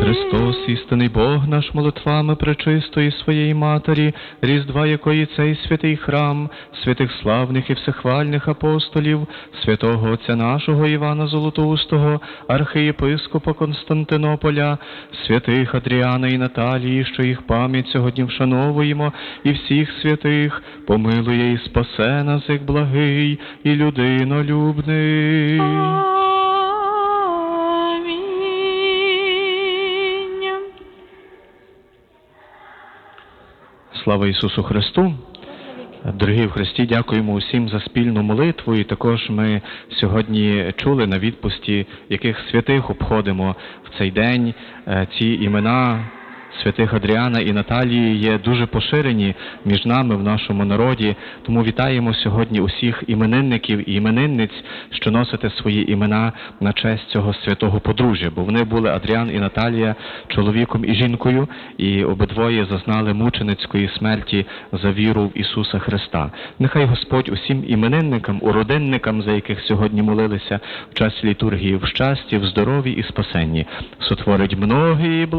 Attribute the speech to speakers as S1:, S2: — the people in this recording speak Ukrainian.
S1: Христос, істинний Бог наш, молитвами пречистої своєї Матері, Різдва якої цей святий храм, святих славних і всехвальних апостолів, святого Отця нашого Івана Золотоустого, архієпископа Константинополя, святих Адріана і Наталії, що їх пам'ять сьогодні вшановуємо, і всіх святих помилує і спасе нас, як благий і людинолюбний. Слава Ісусу Христу! Дорогі в Христі, дякуємо усім за спільну молитву. І також ми сьогодні чули на відпусті, яких святих обходимо в цей день. Ці імена святих Адріана і Наталії є дуже поширені між нами в нашому народі. Тому вітаємо сьогодні усіх іменинників і іменинниць, що носите свої імена на честь цього святого подружжя. Бо вони були, Адріан і Наталія, чоловіком і жінкою, і обидвоє зазнали мученицької смерті за віру в Ісуса Христа. Нехай Господь усім іменинникам, уродинникам, за яких сьогодні молилися в час літургії, в щасті, в здоров'ї і спасенні, сотворить многі